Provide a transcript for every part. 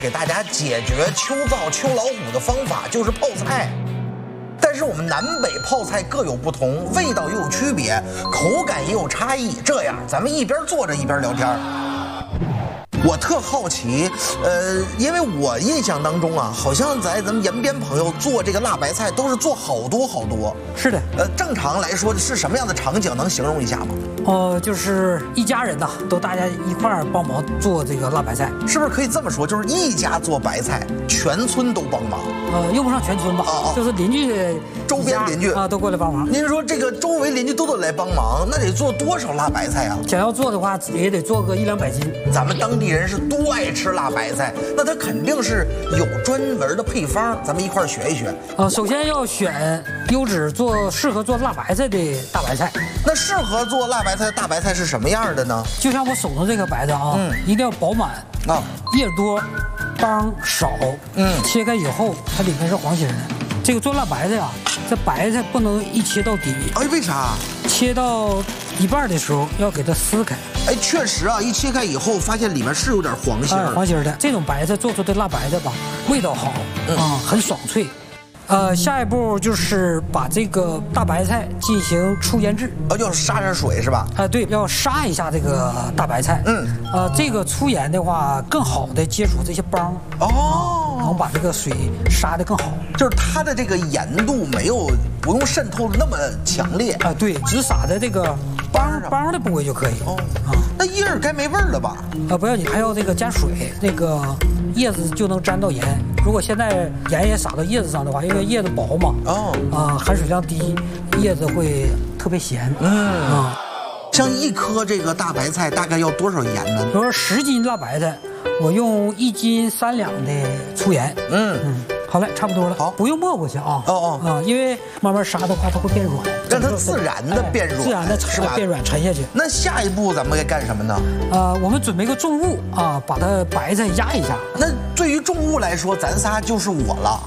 给大家解决秋燥秋老虎的方法就是泡菜。但是我们南北泡菜各有不同，味道也有区别，口感也有差异。这样，咱们一边做着一边聊天。我特好奇，因为我印象当中啊，好像咱们延边朋友做这个辣白菜都是做好多好多。 是的， 正常来说是什么样的场景？能形容一下吗？ 就是一家人呐，都大家一块儿帮忙做这个辣白菜， 是不是可以这么说？就是一家做白菜，全村都帮忙。 用不上全村吧，就是邻居、 周边邻居啊都过来帮忙。 您说这个周围邻居都得来帮忙，那得做多少辣白菜啊？ 想要做的话，也得做个100-200斤。 咱们当地人是多爱吃辣白菜，那他肯定是有专门的配方，咱们一块儿学一学。 首先要选优质、适合做辣白菜的大白菜。 那适合做辣白菜的大白菜是什么样的呢？ 就像我手上这个白菜啊，一定要饱满啊，叶多，帮少。切开以后它里面是黄心的。这个做辣白菜啊，这白菜不能一切到底。 哎，为啥？ 切到一半的时候要给它撕开。 哎，确实啊，一切开以后发现里面是有点黄心黄心的。这种白菜做出的辣白菜吧，味道好，很爽脆。下一步就是把这个大白菜进行初腌制， 要杀点水是吧？ 对，要杀一下这个大白菜。这个初腌的话，更好的接触这些帮能把这个水杀得更好。 就是它的这个盐度不用渗透那么强烈对，只撒在这个帮的部位就可以。 那叶儿该没味儿了吧？ 不要紧，还要这个加水，那个叶子就能沾到盐。如果现在盐也撒到叶子上的话，因为叶子薄嘛，含水量低，叶子会特别咸。 像一颗这个大白菜大概要多少盐呢？ 比如说10斤辣白菜，我用1斤3两的粗盐。好嘞，差不多了。好，不用没过去啊。因为慢慢杀的话，它会变软， 让它自然的变软， 自然的变软沉下去。 那下一步咱们该干什么呢？ 我们准备个重物啊，把它白菜压一下。 那对于重物来说，咱仨就是我了。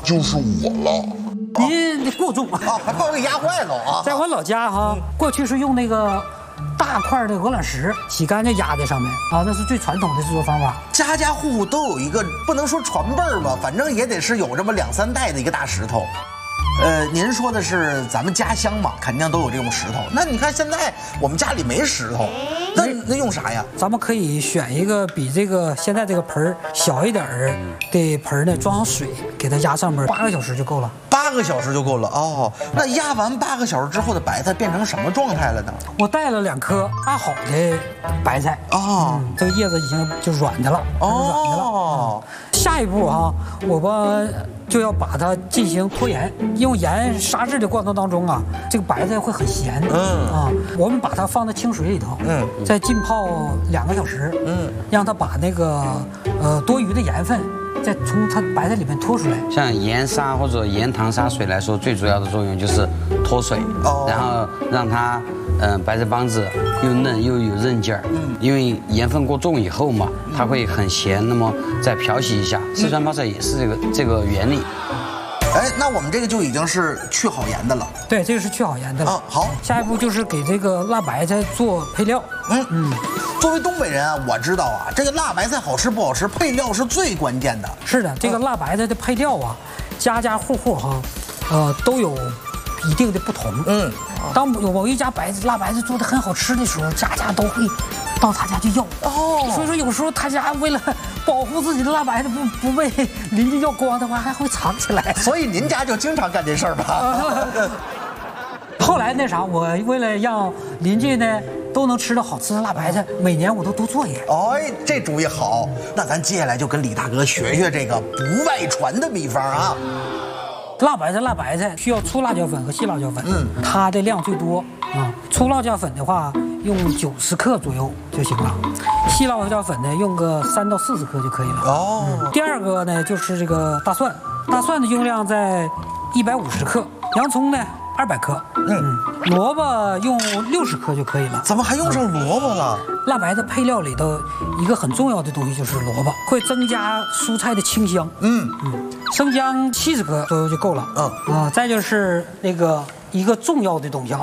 您过重还把我给压坏了啊！ 在我老家过去是用那个大块的鹅卵石洗干净压在上面那是最传统的制作方法。 家家户户都有一个，不能说传辈儿吧，反正也得是有这么2、3代的一个大石头。您说的是咱们家乡嘛，肯定都有这种石头。那你看现在我们家里没石头，那用啥呀？ 咱们可以选一个比这个现在这个盆小一点的盆呢，装上水，给它压上面，8个小时就够了。 8个小时就够了那压完8个小时之后的白菜变成什么状态了呢？ 我带了2颗压好的白菜这个叶子已经就软的了下一步我们就要把它进行脱盐，用盐杀制的过程当中这个白菜会很咸我们把它放在清水里头再浸泡2个小时让它把那个多余的盐分再从它白菜里面脱出来。 像盐杀或者盐糖杀水来说，最主要的作用就是脱水，然后让它白菜帮子又嫩又有韧劲儿。因为盐分过重以后嘛，它会很咸，那么再漂洗一下。四川泡菜也是这个原理。 那我们这个就已经是去好盐的了。 对，这个是去好盐的了。 好， 下一步就是给这个辣白菜做配料。 作为东北人我知道这个辣白菜好吃不好吃，配料是最关键的。 是的，这个辣白菜的配料家家户户都有一定的不同。当某一家辣白菜做的很好吃的时候，家家都会到他家去要。所以说有时候他家为了保护自己的辣白菜不被邻居要光的话，还会藏起来。 所以您家就经常干这事儿吧？ 后来我为了让邻居呢都能吃到好吃的辣白菜，每年我都多做一点。 这主意好。那咱接下来就跟李大哥学学这个不外传的秘方辣白菜需要粗辣椒粉和细辣椒粉，它的量最多粗辣椒粉的话用90克左右就行了，细辣椒粉呢用个3到40克就可以了。第二个呢就是这个大蒜的用量在150克，洋葱呢200克，萝卜用60克就可以了。 怎么还用上萝卜了？ 辣白菜配料里头一个很重要的东西就是萝卜，会增加蔬菜的清香。生姜70克左右就够了。再就是那个一个重要的东西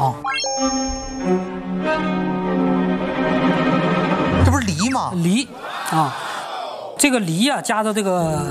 这不是梨吗？梨这个梨呀加到这个